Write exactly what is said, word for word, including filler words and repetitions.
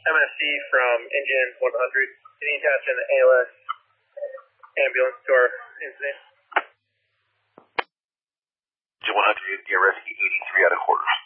M S C from Engine one hundred. Can you attach an A L S ambulance to our incident? Engine one hundred, India Rescue eighty-three out of quarters.